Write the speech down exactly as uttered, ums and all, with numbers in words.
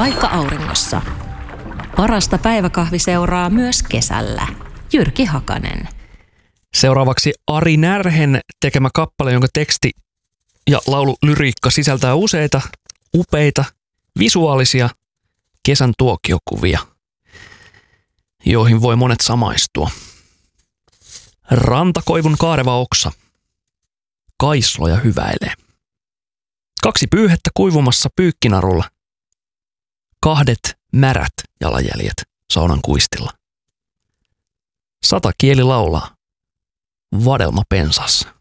vaikka auringossa. Parasta päiväkahvi seuraa myös kesällä. Jyrki Hakanen. Seuraavaksi Ari Närhen tekemä kappale, jonka teksti ja laululyriikka sisältää useita upeita visuaalisia kesän tuokiokuvia, joihin voi monet samaistua. Rantakoivun kaareva oksa. Kaisloja hyväilee. Kaksi pyyhettä kuivumassa pyykkinarulla. Kahdet märät jalanjäljet saunan kuistilla. Sata kieli laulaa. Vadelma pensassa.